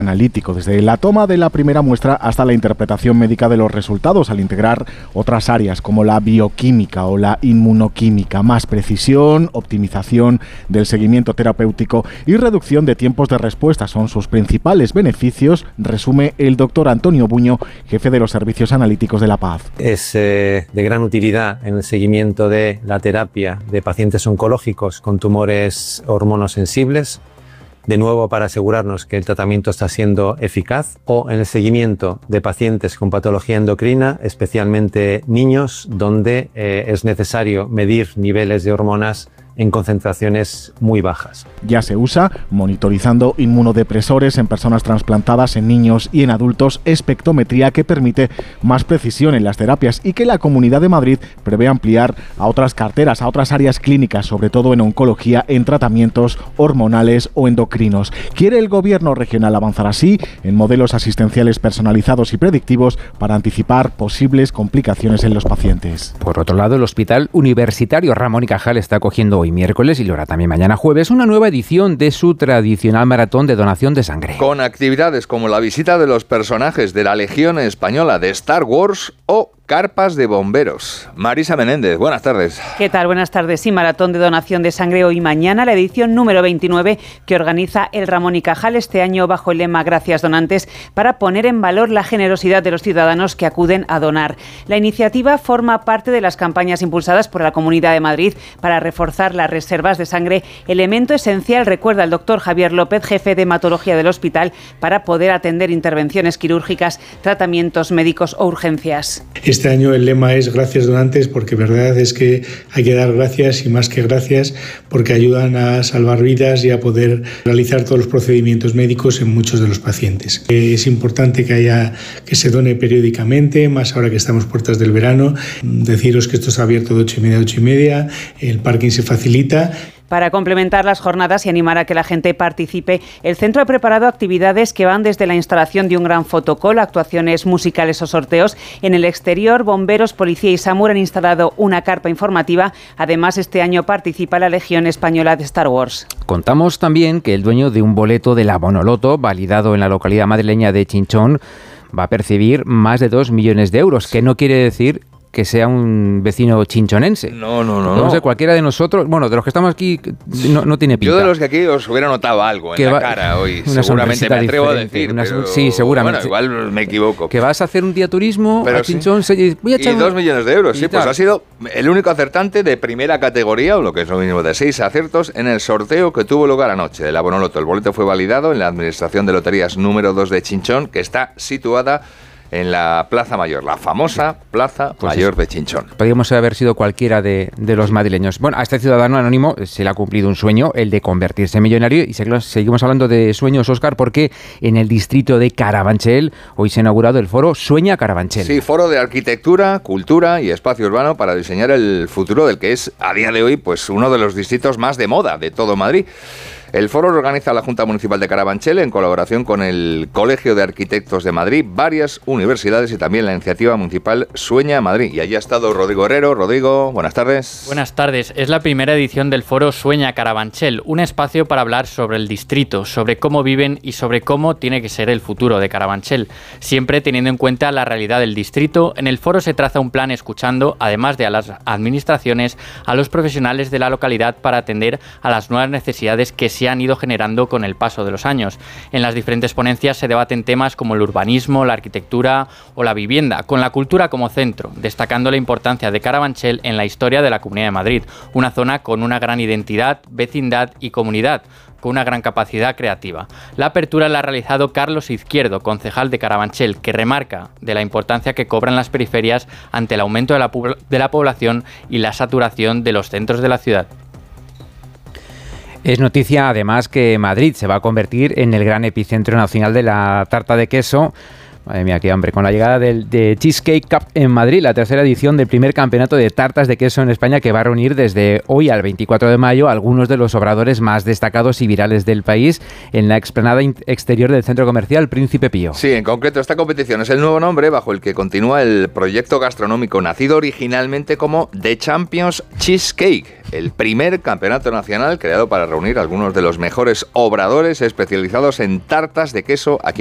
analítico, desde la toma de la primera muestra hasta la interpretación médica de los resultados, al integrar otras áreas como la bioquímica o la inmunoquímica, más precisión, optimización del seguimiento terapéutico y reducción de tiempos de respuesta son sus principales beneficios, resume el doctor Antonio Buño, jefe de los servicios analíticos de La Paz. Es de gran utilidad en el seguimiento de la terapia de pacientes oncológicos con tumores hormonosensibles, de nuevo para asegurarnos que el tratamiento está siendo eficaz, o en el seguimiento de pacientes con patología endocrina, especialmente niños, donde es necesario medir niveles de hormonas en concentraciones muy bajas. Ya se usa monitorizando inmunodepresores en personas trasplantadas, en niños y en adultos, espectrometría que permite más precisión en las terapias y que la Comunidad de Madrid prevé ampliar a otras carteras, a otras áreas clínicas, sobre todo en oncología, en tratamientos hormonales o endocrinos. Quiere el gobierno regional avanzar así en modelos asistenciales personalizados y predictivos para anticipar posibles complicaciones en los pacientes. Por otro lado, el Hospital Universitario Ramón y Cajal está acogiendo hoy miércoles y lo hará también mañana jueves una nueva edición de su tradicional maratón de donación de sangre. Con actividades como la visita de los personajes de la Legión Española de Star Wars o carpas de bomberos. Marisa Menéndez, buenas tardes. ¿Qué tal? Buenas tardes. Sí, maratón de donación de sangre hoy y mañana, la edición número 29 que organiza el Ramón y Cajal este año bajo el lema Gracias Donantes, para poner en valor la generosidad de los ciudadanos que acuden a donar. La iniciativa forma parte de las campañas impulsadas por la Comunidad de Madrid para reforzar las reservas de sangre, elemento esencial, recuerda el doctor Javier López, jefe de hematología del hospital, para poder atender intervenciones quirúrgicas, tratamientos médicos o urgencias. Este año el lema es Gracias Donantes, porque verdad es que hay que dar gracias y más que gracias, porque ayudan a salvar vidas y a poder realizar todos los procedimientos médicos en muchos de los pacientes. Es importante que se done periódicamente, más ahora que estamos puertas del verano. Deciros que esto está abierto de 8:30 a 8:30, el parking se facilita. Para complementar las jornadas y animar a que la gente participe, el centro ha preparado actividades que van desde la instalación de un gran fotocall, actuaciones musicales o sorteos. En el exterior, bomberos, policía y SAMUR han instalado una carpa informativa. Además, este año participa la Legión Española de Star Wars. Contamos también que el dueño de un boleto de la Bonoloto, validado en la localidad madrileña de Chinchón, va a percibir más de 2 millones de euros, que no quiere decir que sea un vecino chinchonense. No. No sé, cualquiera de nosotros, bueno, de los que estamos aquí, no tiene pinta. Yo de los que aquí os hubiera notado algo en la cara hoy. Seguramente me atrevo a decir. Sí, seguramente. Bueno, igual me equivoco. Que vas a hacer un día turismo a Chinchón. Sí. Y 2 millones de euros. Sí, pues ha sido el único acertante de primera categoría, o lo que es lo mismo, de 6 aciertos en el sorteo que tuvo lugar anoche de la Bonoloto. El boleto fue validado en la Administración de Loterías número 2 de Chinchón, que está situada en la Plaza Mayor, la famosa Plaza Mayor de Chinchón. Podríamos haber sido cualquiera de los madrileños. Bueno, a este ciudadano anónimo se le ha cumplido un sueño, el de convertirse en millonario, y seguimos hablando de sueños, Óscar, porque en el distrito de Carabanchel hoy se ha inaugurado el foro Sueña Carabanchel. Sí, foro de arquitectura, cultura y espacio urbano para diseñar el futuro del que es, a día de hoy, pues uno de los distritos más de moda de todo Madrid. El foro lo organiza la Junta Municipal de Carabanchel en colaboración con el Colegio de Arquitectos de Madrid, varias universidades y también la iniciativa municipal Sueña Madrid. Y allí ha estado Rodrigo Herrero. Rodrigo, buenas tardes. Buenas tardes. Es la primera edición del foro Sueña Carabanchel, un espacio para hablar sobre el distrito, sobre cómo viven y sobre cómo tiene que ser el futuro de Carabanchel. Siempre teniendo en cuenta la realidad del distrito, en el foro se traza un plan escuchando, además de a las administraciones, a los profesionales de la localidad para atender a las nuevas necesidades que se han ido generando con el paso de los años. En las diferentes ponencias se debaten temas como el urbanismo, la arquitectura o la vivienda, con la cultura como centro, destacando la importancia de Carabanchel en la historia de la Comunidad de Madrid, una zona con una gran identidad, vecindad y comunidad, con una gran capacidad creativa. La apertura la ha realizado Carlos Izquierdo, concejal de Carabanchel, que remarca de la importancia que cobran las periferias ante el aumento de la población y la saturación de los centros de la ciudad. Es noticia, además, que Madrid se va a convertir en el gran epicentro nacional de la tarta de queso, Madre mía, qué hambre. Con la llegada de Cheesecake Cup en Madrid, la tercera edición del primer campeonato de tartas de queso en España, que va a reunir desde hoy al 24 de mayo algunos de los obradores más destacados y virales del país en la explanada exterior del centro comercial Príncipe Pío. Sí, en concreto esta competición es el nuevo nombre bajo el que continúa el proyecto gastronómico nacido originalmente como The Champions Cheesecake, el primer campeonato nacional creado para reunir algunos de los mejores obradores especializados en tartas de queso aquí